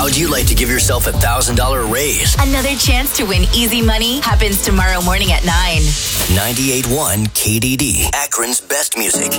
How'd you like to give yourself a $1,000 raise? Another chance to win easy money happens tomorrow morning at 9. 98.1 KDD, Akron's best music.